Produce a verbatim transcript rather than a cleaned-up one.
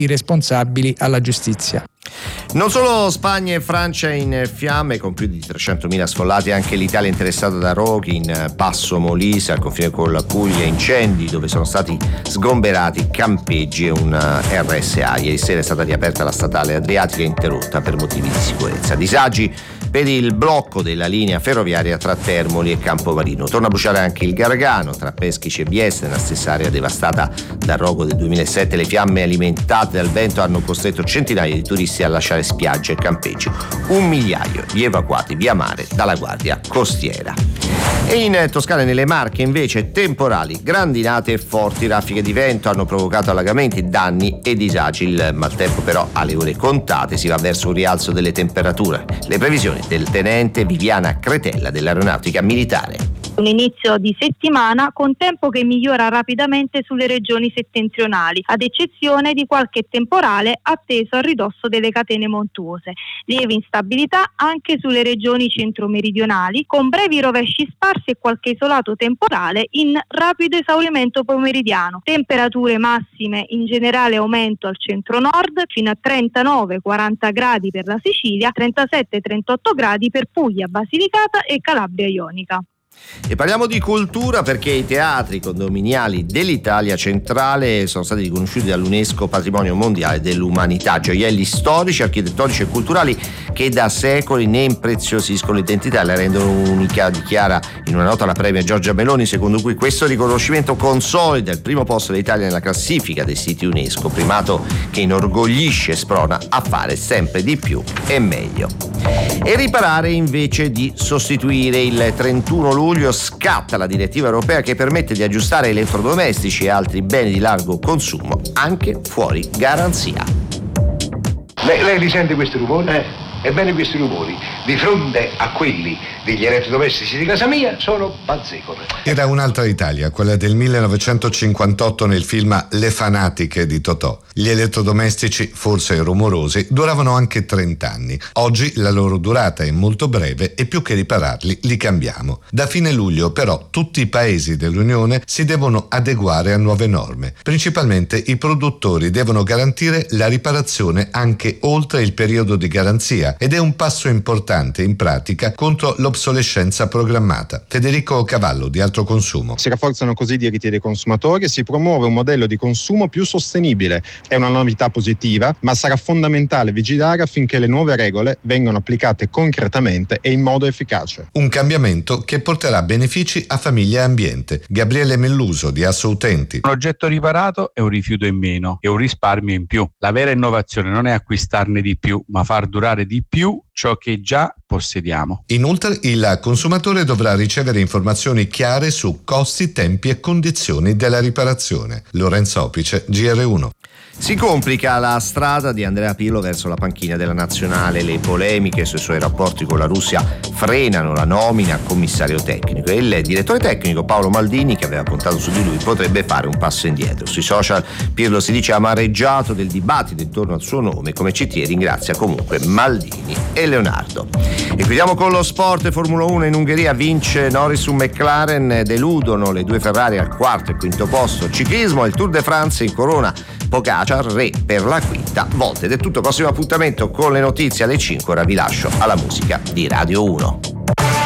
i responsabili alla giustizia. Non solo Spagna e Francia in fiamme, con più di trecentomila sfollati, anche l'Italia interessata da roghi in Passo Molise, al confine con la Puglia, incendi dove sono stati sgomberati campeggi e un R S A. Ieri sera è stata riaperta la statale Adriatica, interrotta per motivi di sicurezza. Disagi per il blocco della linea ferroviaria tra Termoli e Campomarino. Torna a bruciare anche il Gargano tra Peschici e Vieste, nella stessa area devastata dal rogo del duemilasette. Le fiamme alimentate dal vento hanno costretto centinaia di turisti a lasciare spiagge e campeggi. Un migliaio di evacuati via mare dalla Guardia Costiera. E in Toscana e nelle Marche invece temporali, grandinate e forti raffiche di vento hanno provocato allagamenti, danni e disagi. Il maltempo però alle ore contate, si va verso un rialzo delle temperature. Le previsioni del tenente Viviana Cretella dell'Aeronautica Militare. Un inizio di settimana con tempo che migliora rapidamente sulle regioni settentrionali, ad eccezione di qualche temporale atteso a ridosso delle catene montuose. Lieve instabilità anche sulle regioni centro-meridionali, con brevi rovesci sparsi e qualche isolato temporale in rapido esaurimento pomeridiano. Temperature massime in generale aumento al centro-nord, fino a trentanove quaranta gradi per la Sicilia, trentasette trentotto gradi per Puglia, Basilicata e Calabria Ionica. E parliamo di cultura perché i teatri condominiali dell'Italia centrale sono stati riconosciuti dall'UNESCO Patrimonio Mondiale dell'Umanità, gioielli storici, architettonici e culturali che da secoli ne impreziosiscono l'identità e la rendono unica, dichiara in una nota la premia Giorgia Meloni, secondo cui questo riconoscimento consolida il primo posto dell'Italia nella classifica dei siti UNESCO, primato che inorgoglisce e sprona a fare sempre di più e meglio. E riparare invece di sostituire. Il trentuno luglio scatta la direttiva europea che permette di aggiustare elettrodomestici e altri beni di largo consumo anche fuori garanzia. Lei, lei li sente questi rumori? Eh. Ebbene, questi rumori, di fronte a quelli degli elettrodomestici di casa mia, sono bazzecole. Era un'altra Italia, quella del millenovecentocinquantotto nel film Le fanatiche di Totò. Gli elettrodomestici, forse rumorosi, duravano anche trenta anni. Oggi la loro durata è molto breve e più che ripararli li cambiamo. Da fine luglio però tutti i paesi dell'Unione si devono adeguare a nuove norme. Principalmente i produttori devono garantire la riparazione anche oltre il periodo di garanzia, ed è un passo importante in pratica contro l'obsolescenza programmata. Federico Cavallo di Altro Consumo. Si rafforzano così i diritti dei consumatori e si promuove un modello di consumo più sostenibile. È una novità positiva, ma sarà fondamentale vigilare affinché le nuove regole vengano applicate concretamente e in modo efficace. Un cambiamento che porterà benefici a famiglia e ambiente. Gabriele Melluso di Assoutenti. Un oggetto riparato è un rifiuto in meno e un risparmio in più. La vera innovazione non è acquistarne di più, ma far durare di più ciò che già possediamo. Inoltre il consumatore dovrà ricevere informazioni chiare su costi, tempi e condizioni della riparazione. Lorenzo Opice, G R uno. Si complica la strada di Andrea Pirlo verso la panchina della nazionale. Le polemiche sui suoi rapporti con la Russia frenano la nomina a commissario tecnico e il direttore tecnico Paolo Maldini, che aveva puntato su di lui, potrebbe fare un passo indietro. Sui social Pirlo si dice amareggiato del dibattito intorno al suo nome. Come C T E ringrazia comunque Maldini e Leonardo. E chiudiamo con lo sport. Formula uno in Ungheria, vince Norris su McLaren, deludono le due Ferrari al quarto e quinto posto. Ciclismo, il Tour de France in corona Pogacar, re per la quinta volta. Ed è tutto, prossimo appuntamento con le notizie alle cinque. Ora vi lascio alla musica di Radio uno.